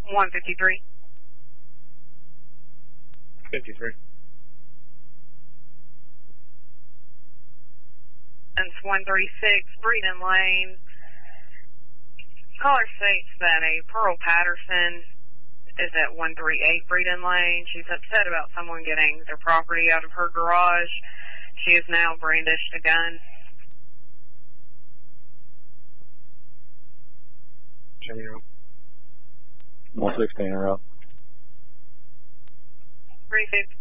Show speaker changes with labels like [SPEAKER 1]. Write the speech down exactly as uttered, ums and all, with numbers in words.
[SPEAKER 1] one fifty-three.
[SPEAKER 2] fifty-three.
[SPEAKER 1] And it's one thirty-six, Breeden Lane. Caller states that a Pearl Patterson is at one thirty-eight Breeden Lane. She's upset about someone getting their property out of her garage. She has now brandished a gun.
[SPEAKER 2] one sixteen in route.
[SPEAKER 1] three fifty.